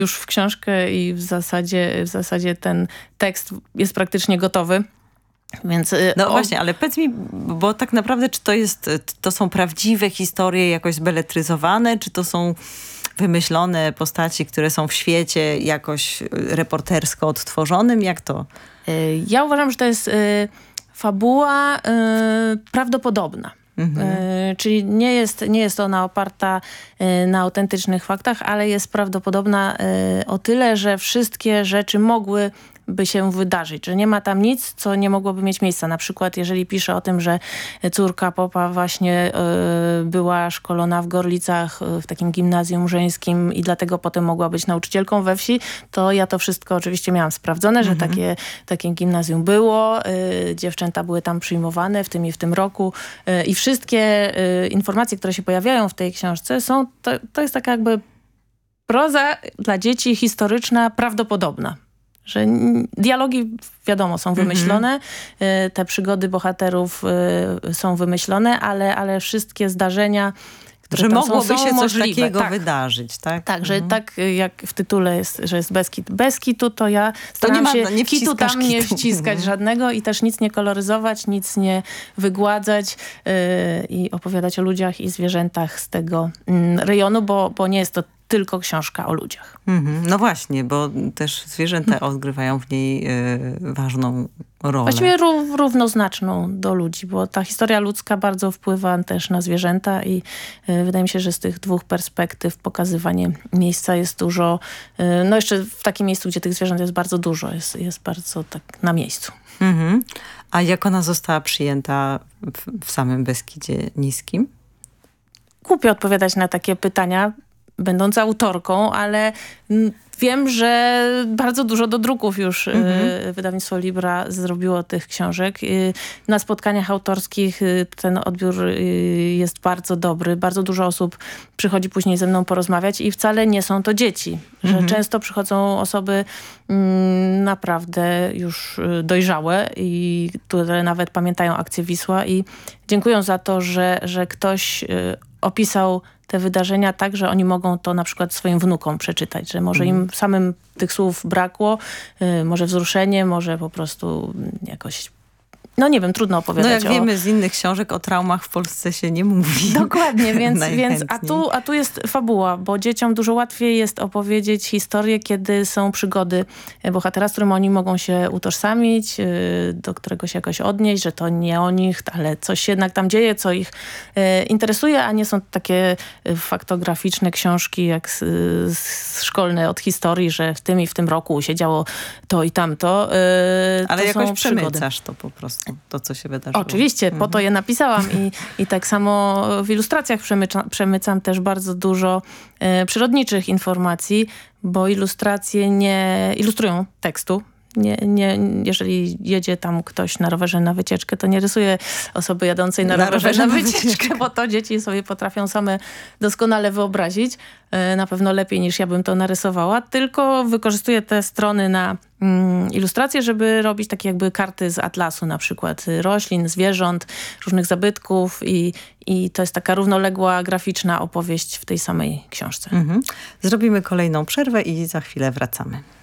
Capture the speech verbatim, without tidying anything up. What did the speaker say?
już w książkę i w zasadzie, w zasadzie ten tekst jest praktycznie gotowy. Więc, no o... właśnie, ale powiedz mi, bo tak naprawdę czy to jest, to są prawdziwe historie jakoś zbeletryzowane, czy to są wymyślone postaci, które są w świecie jakoś reportersko odtworzonym? Jak to? Ja uważam, że to jest fabuła prawdopodobna. Mhm. Y, czyli nie jest, nie jest ona oparta y, na autentycznych faktach, ale jest prawdopodobna y, o tyle, że wszystkie rzeczy mogły by się wydarzyć, że nie ma tam nic, co nie mogłoby mieć miejsca. Na przykład jeżeli pisze o tym, że córka popa właśnie y, była szkolona w Gorlicach y, w takim gimnazjum żeńskim i dlatego potem mogła być nauczycielką we wsi, to ja to wszystko oczywiście miałam sprawdzone, mhm. że takie, takie gimnazjum było, y, dziewczęta były tam przyjmowane w tym i w tym roku y, i wszystkie y, informacje, które się pojawiają w tej książce są, to, to jest taka jakby proza dla dzieci historyczna, prawdopodobna. Że dialogi, wiadomo, są wymyślone, mm-hmm. te przygody bohaterów są wymyślone, ale, ale wszystkie zdarzenia, które że tam mogłoby są, są się możliwe. coś takiego tak. wydarzyć, tak? Tak, że mhm. tak jak w tytule jest, że jest bez kitu. Bez kitu to ja staram to nie się ma, nie kitu tam kitu. nie wciskać mhm. żadnego i też nic nie koloryzować, nic nie wygładzać yy, i opowiadać o ludziach i zwierzętach z tego yy, rejonu, bo, bo nie jest to tylko książka o ludziach. Mhm. No właśnie, bo też zwierzęta hmm. odgrywają w niej y, ważną rolę. Właściwie ró- równoznaczną do ludzi, bo ta historia ludzka bardzo wpływa też na zwierzęta i y, wydaje mi się, że z tych dwóch perspektyw pokazywanie miejsca jest dużo, y, no jeszcze w takim miejscu, gdzie tych zwierząt jest bardzo dużo, jest, jest bardzo tak na miejscu. Mhm. A jak ona została przyjęta w, w samym Beskidzie Niskim? Głupio odpowiadać na takie pytania, będąc autorką, ale wiem, że bardzo dużo do druków już mm-hmm. y, wydawnictwo Libra zrobiło tych książek. Y, na spotkaniach autorskich y, ten odbiór y, jest bardzo dobry. Bardzo dużo osób przychodzi później ze mną porozmawiać i wcale nie są to dzieci. Że mm-hmm. często przychodzą osoby y, naprawdę już y, dojrzałe i które nawet pamiętają akcję Wisła i dziękują za to, że, że ktoś y, opisał te wydarzenia tak, że oni mogą to na przykład swoim wnukom przeczytać, że może im samym tych słów brakło, y, może wzruszenie, może po prostu jakoś, no nie wiem, trudno opowiadać. No jak o... wiemy z innych książek, o traumach w Polsce się nie mówi. Dokładnie, więc, więc a, tu, a tu jest fabuła, bo dzieciom dużo łatwiej jest opowiedzieć historię, kiedy są przygody bohatera, z którym oni mogą się utożsamić, do którego się jakoś odnieść, że to nie o nich, ale coś się jednak tam dzieje, co ich interesuje, a nie są takie faktograficzne książki jak z, z szkolne od historii, że w tym i w tym roku się działo to i tamto. Ale to jakoś przemycasz to po prostu. To, co się wydarzyło. Oczywiście, mhm. po to je napisałam i, i tak samo w ilustracjach przemyca, przemycam też bardzo dużo e, przyrodniczych informacji, bo ilustracje nie ilustrują tekstu. Nie, nie, jeżeli jedzie tam ktoś na rowerze na wycieczkę, to nie rysuje osoby jadącej na, na rowerze, rowerze na wycieczkę, wycieczkę, bo to dzieci sobie potrafią same doskonale wyobrazić. E, na pewno lepiej niż ja bym to narysowała, tylko wykorzystuję te strony na mm, ilustracje, żeby robić takie jakby karty z atlasu, na przykład roślin, zwierząt, różnych zabytków i, i to jest taka równoległa, graficzna opowieść w tej samej książce. Mhm. Zrobimy kolejną przerwę i za chwilę wracamy.